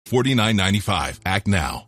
$49.95. Act now.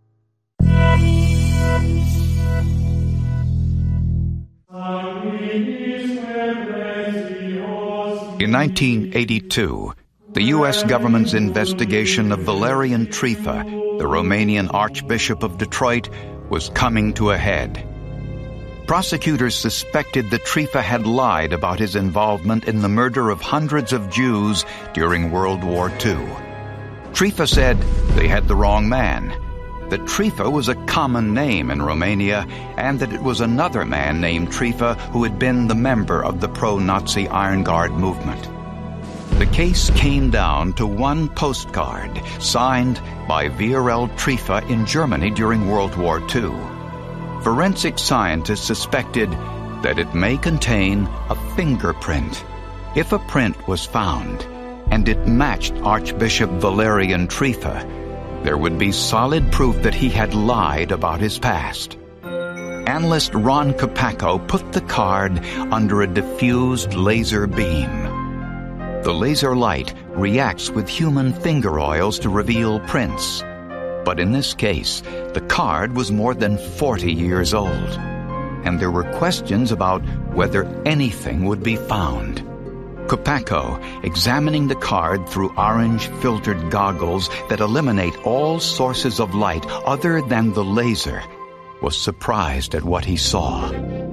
In 1982, the U.S. government's investigation of Valerian Trifa, the Romanian Archbishop of Detroit, was coming to a head. Prosecutors suspected that Trifa had lied about his involvement in the murder of hundreds of Jews during World War II. Trifa said they had the wrong man, that Trifa was a common name in Romania, and that it was another man named Trifa who had been the member of the pro-Nazi Iron Guard movement. The case came down to one postcard signed by Viorel Trifa in Germany during World War II. Forensic scientists suspected that it may contain a fingerprint. If a print was found, and it matched Archbishop Valerian Trifa, there would be solid proof that he had lied about his past. Analyst Ron Kopacko put the card under a diffused laser beam. The laser light reacts with human finger oils to reveal prints. But in this case, the card was more than 40 years old, and there were questions about whether anything would be found. Kopacko, examining the card through orange-filtered goggles that eliminate all sources of light other than the laser, was surprised at what he saw.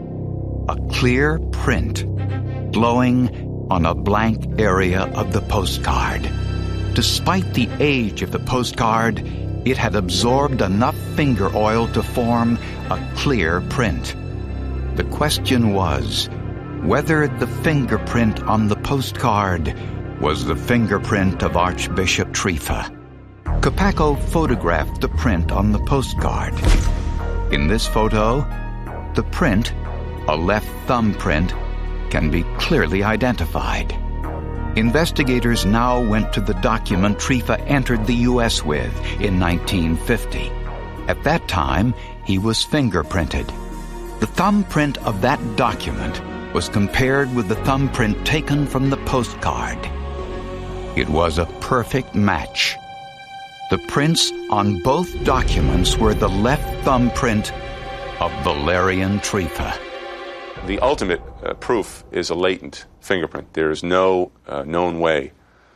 A clear print, glowing on a blank area of the postcard. Despite the age of the postcard, it had absorbed enough finger oil to form a clear print. The question was whether the fingerprint on the postcard was the fingerprint of Archbishop Trifa. Kopacko photographed the print on the postcard. In this photo, the print, a left thumb print, can be clearly identified. Investigators now went to the document Trifa entered the U.S. with in 1950. At that time, he was fingerprinted. The thumbprint of that document was compared with the thumbprint taken from the postcard. It was a perfect match. The prints on both documents were the left thumbprint of Valerian Trifa. The ultimate proof is a latent fingerprint. There is no known way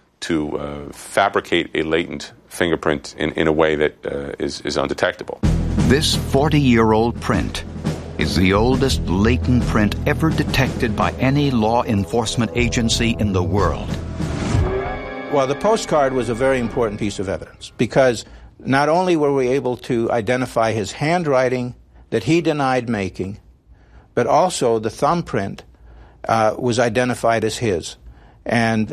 to fabricate a latent fingerprint in a way that is undetectable. This 40-year-old print is the oldest latent print ever detected by any law enforcement agency in the world. Well, the postcard was a very important piece of evidence because not only were we able to identify his handwriting that he denied making, but also the thumbprint was identified as his. And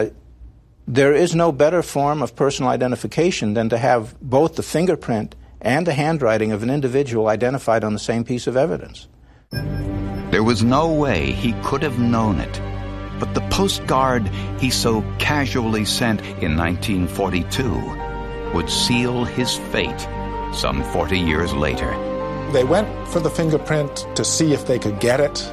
there is no better form of personal identification than to have both the fingerprint and the handwriting of an individual identified on the same piece of evidence. There was no way he could have known it, but the postcard he so casually sent in 1942 would seal his fate some 40 years later. They went for the fingerprint to see if they could get it.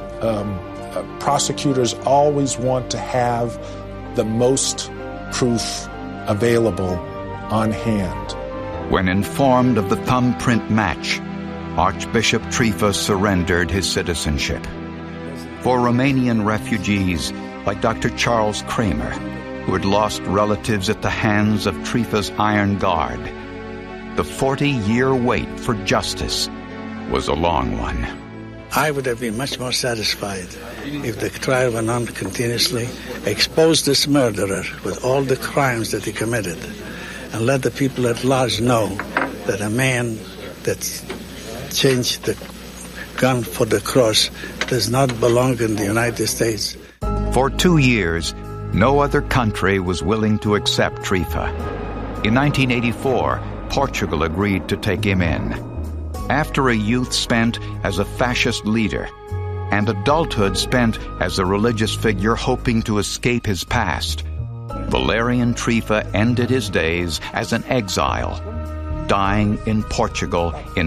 Prosecutors always want to have the most proof available on hand. When informed of the thumbprint match, Archbishop Trifa surrendered his citizenship. For Romanian refugees like Dr. Charles Kramer, who had lost relatives at the hands of Trifa's Iron Guard, the 40-year wait for justice was a long one. I would have been much more satisfied if the trial went on continuously, exposed this murderer with all the crimes that he committed, and let the people at large know that a man that changed the gun for the cross does not belong in the United States. For 2 years, no other country was willing to accept Trifa. In 1984, Portugal agreed to take him in. After a youth spent as a fascist leader and adulthood spent as a religious figure hoping to escape his past, Valerian Trifa ended his days as an exile, dying in Portugal in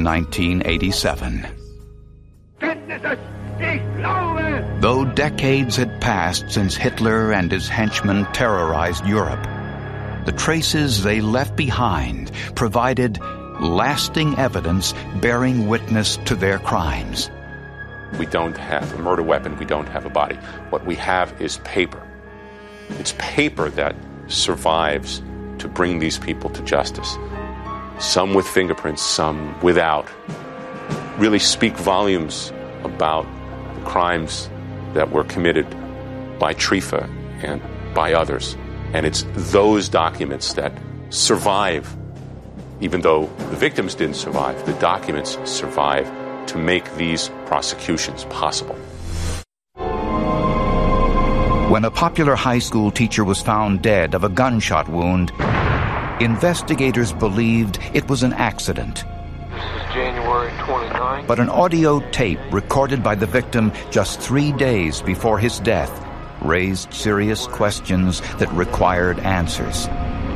1987. Though decades had passed since Hitler and his henchmen terrorized Europe, the traces they left behind provided lasting evidence bearing witness to their crimes. We don't have a murder weapon. We don't have a body. What we have is paper. It's paper that survives to bring these people to justice. Some with fingerprints, some without. Really speak volumes about the crimes that were committed by Trifa and by others. And it's those documents that survive. Even though the victims didn't survive, the documents survive to make these prosecutions possible. When a popular high school teacher was found dead of a gunshot wound, investigators believed it was an accident. This is January 29th. But an audio tape recorded by the victim just 3 days before his death raised serious questions that required answers.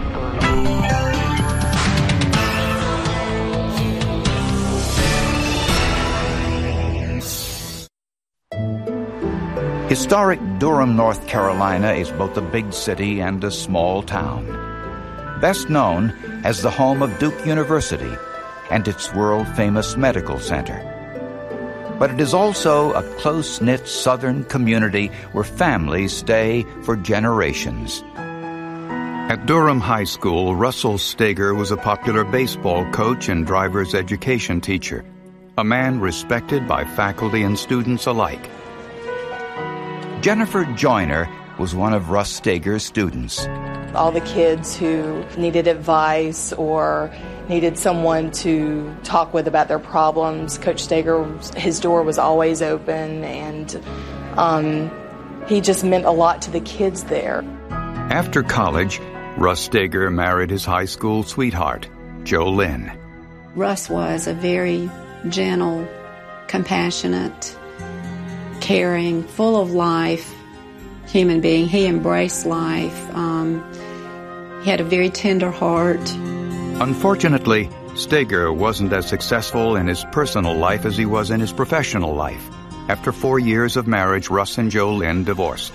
Historic Durham, North Carolina is both a big city and a small town. Best known as the home of Duke University and its world-famous medical center. But it is also a close-knit southern community where families stay for generations. At Durham High School, Russell Steger was a popular baseball coach and driver's education teacher, a man respected by faculty and students alike. Jennifer Joyner was one of Russ Steger's students. All the kids who needed advice or needed someone to talk with about their problems, Coach Steger, his door was always open, and he just meant a lot to the kids there. After college, Russ Steger married his high school sweetheart, Jo Lynn. Russ was a very gentle, compassionate, caring, full of life human being. He embraced life. He had a very tender heart. Unfortunately, Steger wasn't as successful in his personal life as he was in his professional life. After 4 years of marriage, Russ and Jo Lynn divorced.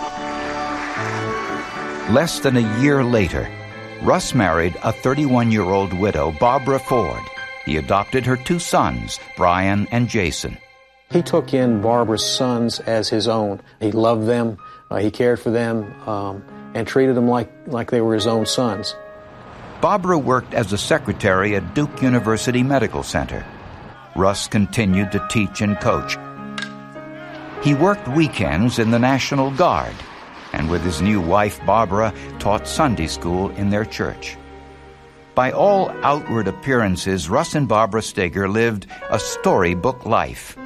Less than a year later, Russ married a 31-year-old widow, Barbara Ford. He adopted her 2 sons, Brian and Jason. He took in Barbara's sons as his own. He loved them, he cared for them, and treated them like they were his own sons. Barbara worked as a secretary at Duke University Medical Center. Russ continued to teach and coach. He worked weekends in the National Guard, and with his new wife, Barbara, taught Sunday school in their church. By all outward appearances, Russ and Barbara Steger lived a storybook life.